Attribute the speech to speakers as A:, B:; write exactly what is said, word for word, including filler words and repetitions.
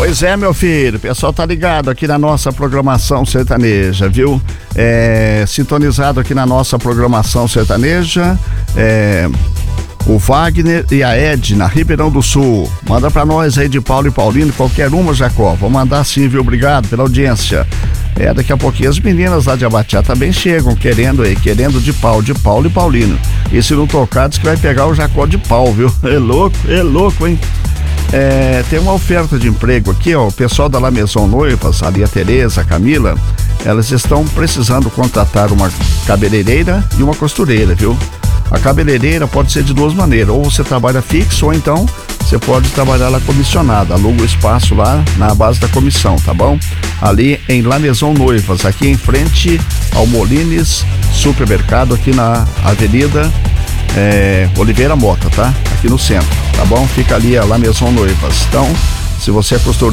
A: Pois é, meu filho, o pessoal tá ligado aqui na nossa programação sertaneja, viu? É, sintonizado aqui na nossa programação sertaneja, é, o Wagner e a Edna, Ribeirão do Sul. Manda pra nós aí de Paulo e Paulino, qualquer uma, Jacó. Vou mandar sim, viu? Obrigado pela audiência. É, daqui a pouquinho as meninas lá de Abateá também chegam, querendo aí, querendo de pau, de Paulo e Paulino. E se não tocar, diz que vai pegar o Jacó de pau, viu? É louco, é louco, hein? É, tem uma oferta de emprego aqui, ó. O pessoal da La Maison Noivas, ali a Tereza, a Camila, elas estão precisando contratar uma cabeleireira e uma costureira, viu? A cabeleireira pode ser de duas maneiras, ou você trabalha fixo, ou então você pode trabalhar lá comissionada, aluga o espaço lá na base da comissão, tá bom? Ali em La Maison Noivas, aqui em frente ao Molines Supermercado, aqui na Avenida é, Oliveira Mota, tá? Aqui no centro, tá bom? Fica ali a La Maison Noivas. Então, se você é costureiro,